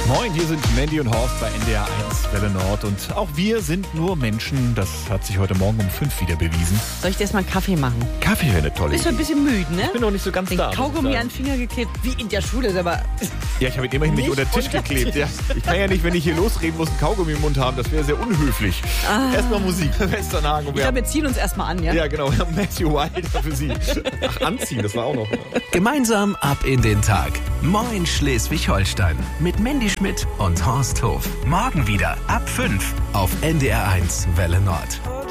Moin, hier sind Mandy und Horst bei NDR 1 Welle Nord und auch wir sind nur Menschen. Das hat sich heute Morgen um 5 wieder bewiesen. Soll ich dir erstmal einen Kaffee machen? Kaffee wäre eine tolle Bist du ein Idee. bisschen müde, ne? Ich bin noch nicht so ganz Den da. Kaugummi an den Finger geklebt, wie in der Schule, aber Ja, ich habe ihn immerhin nicht unter den Tisch geklebt. Ja, ich kann ja nicht, wenn ich hier losreden muss, einen Kaugummi im Mund haben. Das wäre sehr unhöflich. Erstmal Musik. Westernhagen. ich glaube, wir ziehen uns erstmal an, ja? Ja, genau. Wir haben Matthew Wilder für Sie. Ach, anziehen, das war auch noch. Gemeinsam ab in den Tag. Moin Schleswig-Holstein. Mit Mandy Schmidt und Horst Hof. Morgen wieder ab 5 auf NDR 1 Welle Nord.